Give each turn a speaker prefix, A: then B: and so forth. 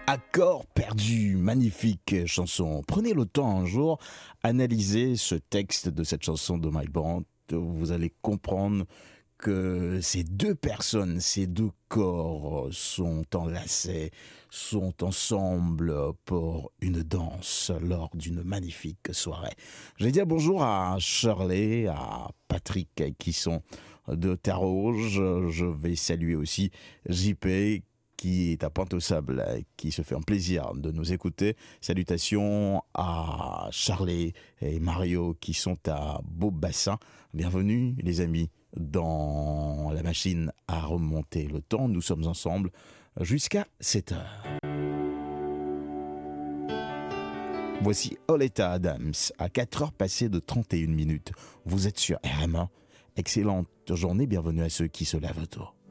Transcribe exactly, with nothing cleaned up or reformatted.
A: Accord perdu, magnifique chanson. Prenez le temps un jour, analysez ce texte de cette chanson de Mike Brandt. Vous allez comprendre que ces deux personnes, ces deux corps sont enlacés, sont ensemble pour une danse lors d'une magnifique soirée. Je vais dire bonjour à Shirley, à Patrick qui sont de Terre-Rouge. Je vais saluer aussi J P qui est à Pointe-aux-Sables, qui se fait un plaisir de nous écouter. Salutations à Charlie et Mario qui sont à Beaubassin. Bienvenue les amis dans la machine à remonter le temps. Nous sommes ensemble jusqu'à sept heures. Voici Oleta Adams à quatre heures passées de trente et une minutes. Vous êtes sur R M A. Excellente journée, bienvenue à ceux qui se lèvent tôt.